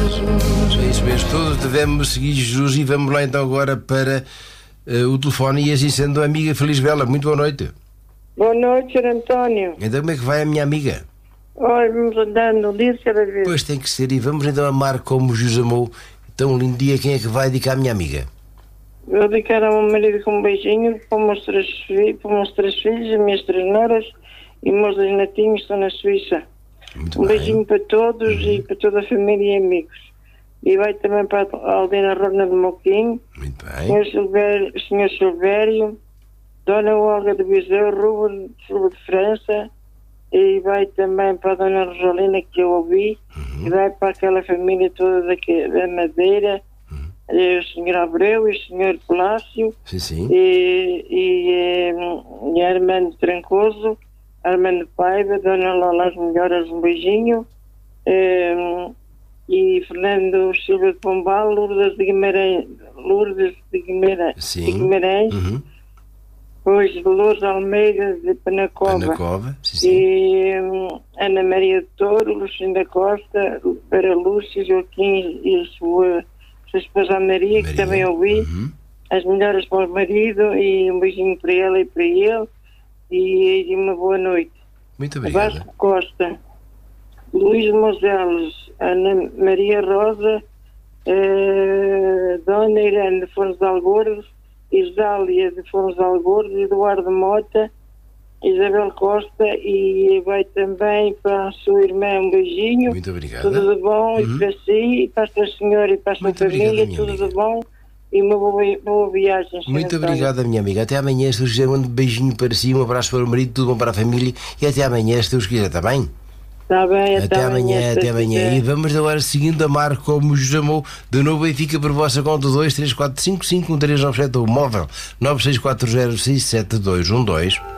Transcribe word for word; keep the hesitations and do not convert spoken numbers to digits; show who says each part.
Speaker 1: Jesus. É isso mesmo, todos devemos seguir Jesus. E vamos lá então agora para uh, o telefone. E assim sendo, amiga Feliz Vela, muito boa noite.
Speaker 2: Boa noite, senhor António.
Speaker 1: Então como é que vai a minha amiga?
Speaker 2: Olha, vamos andando um dia de cada vez.
Speaker 1: Pois tem que ser, e vamos então amar como Jesus amou. Tão lindo dia. Quem é que vai dedicar à minha amiga?
Speaker 2: Vou dedicar ao meu marido com um beijinho para os meus três, fi- para os meus três filhos, as minhas três noras e os meus dois netinhos que estão na Suíça.
Speaker 1: Muito
Speaker 2: Um
Speaker 1: bem.
Speaker 2: beijinho para todos uhum. e para toda a família e amigos. E vai também para a Aldeia Rona de Moquim,
Speaker 1: Muito
Speaker 2: o
Speaker 1: bem.
Speaker 2: senhor Silvério, senhor Silvério, Dona Olga de Viseu, Ruben Silva de França, e vai também para a Dona Rosalina, que eu ouvi,
Speaker 1: Uhum.
Speaker 2: e vai para aquela família toda daqui, da Madeira,
Speaker 1: Uhum.
Speaker 2: e o senhor Abreu e o senhor Palácio,
Speaker 1: Sim, sim.
Speaker 2: e, e, e, e Armando Trancoso, Armando Paiva, Dona Lola as melhoras, um beijinho, e, e Fernando Silva de Pombal, Lourdes de Guimarães, Lourdes de Guimarães,
Speaker 1: Sim.
Speaker 2: de Guimarães
Speaker 1: Uhum.
Speaker 2: Pois Dolores Almeida de Penacova,
Speaker 1: Penacova, sim, sim.
Speaker 2: e hum, Ana Maria de Touro, Lucinda Costa, para Lúcia, Joaquim e a sua, sua esposa Maria, que
Speaker 1: Maria.
Speaker 2: também ouvi,
Speaker 1: Uhum.
Speaker 2: as melhoras para o marido e um beijinho para ela e para ele e, e uma boa noite.
Speaker 1: Muito obrigado.
Speaker 2: Vasco Costa, Luís Moseles, Ana Maria Rosa, eh, Dona Irene de Fones de Algordes, Isália de Fones de Algordes, Eduardo Mota, Isabel Costa, e vai também para a sua irmã um beijinho.
Speaker 1: Muito obrigado.
Speaker 2: Tudo de bom,
Speaker 1: Uhum.
Speaker 2: e para si, e para a sua senhora e para a sua
Speaker 1: Muito obrigado,
Speaker 2: família,
Speaker 1: minha
Speaker 2: tudo
Speaker 1: amiga.
Speaker 2: de bom e uma boa, boa viagem. senhor
Speaker 1: Muito
Speaker 2: António.
Speaker 1: obrigado, minha amiga. Até amanhã, se Deus quiser. Um beijinho para si, um abraço para o marido, tudo bom para a família. E até amanhã, se Deus quiser, está bem?
Speaker 2: Está bem, até,
Speaker 1: Até amanhã,
Speaker 2: se
Speaker 1: até
Speaker 2: Deus
Speaker 1: amanhã.
Speaker 2: quiser.
Speaker 1: E vamos agora seguindo a Mar como nos amou. De novo Benfica por vossa conta dois três quatro cinco cinco um três nove sete ou móvel nove seis quatro zero seis sete dois um dois.